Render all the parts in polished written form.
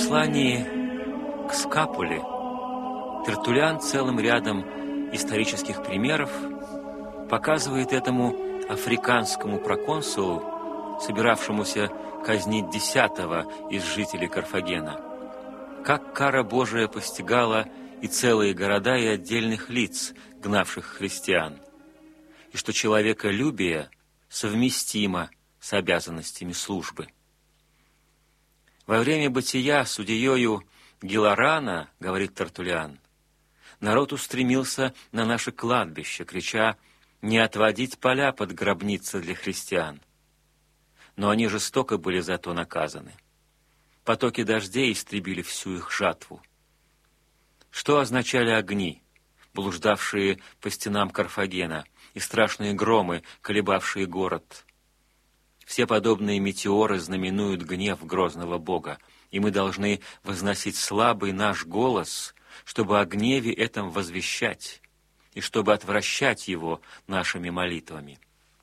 послании к Скапуле Тертуллиан целым рядом исторических примеров показывает этому африканскому проконсулу, собиравшемуся казнить 10-го из жителей Карфагена, как кара Божия постигала и целые города, и отдельных лиц, гнавших христиан, и что человеколюбие совместимо с обязанностями службы. Во время бытия судьею Гиларана, говорит Тертуллиан, народ устремился на наше кладбище, крича: «Не отводить поля под гробницы для христиан». Но они жестоко были за то наказаны. Потоки дождей истребили всю их жатву. Что означали огни, блуждавшие по стенам Карфагена, и страшные громы, колебавшие город? Все подобные метеоры знаменуют гнев грозного Бога, и мы должны возносить слабый наш голос, чтобы о гневе этом возвещать, и чтобы отвращать его нашими молитвами.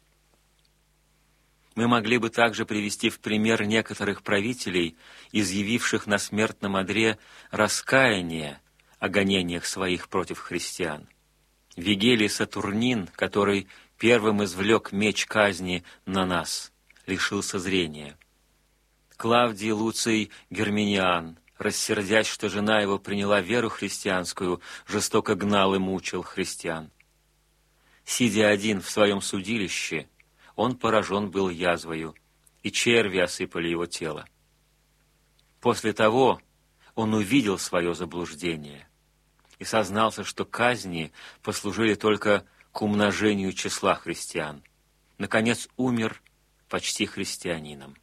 Мы могли бы также привести в пример некоторых правителей, изъявивших на смертном одре раскаяние о гонениях своих против христиан. Вигелий Сатурнин, который первым извлек меч казни на нас, лишился зрения. Клавдий Луций Герминиан, рассердясь, что жена его приняла веру христианскую, жестоко гнал и мучил христиан. Сидя один в своем судилище, он поражен был язвою, и черви осыпали его тело. После того он увидел свое заблуждение и сознался, что казни послужили только к умножению числа христиан. Наконец умер почти христианином.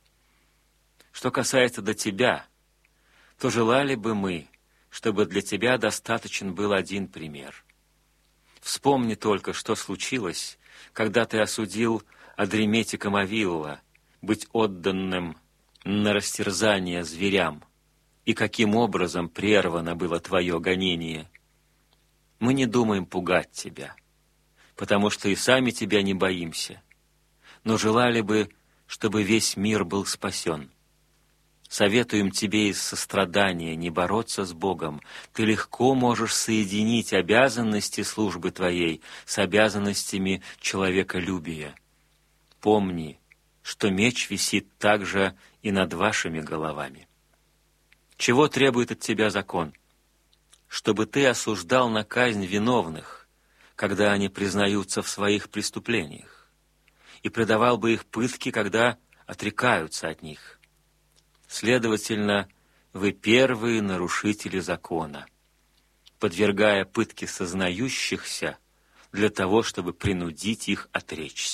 Что касается до тебя, то желали бы мы, чтобы для тебя достаточен был один пример. Вспомни только, что случилось, когда ты осудил Адреметика Мавилла быть отданным на растерзание зверям, и каким образом прервано было твое гонение. Мы не думаем пугать тебя, потому что и сами тебя не боимся, но желали бы, чтобы весь мир был спасен. Советуем тебе из сострадания не бороться с Богом. Ты легко можешь соединить обязанности службы твоей с обязанностями человеколюбия. Помни, что меч висит также и над вашими головами. Чего требует от тебя закон? Чтобы ты осуждал на казнь виновных, когда они признаются в своих преступлениях, и предавал бы их пытке, когда отрекаются от них. Следовательно, вы первые нарушители закона, подвергая пытке сознающихся для того, чтобы принудить их отречься.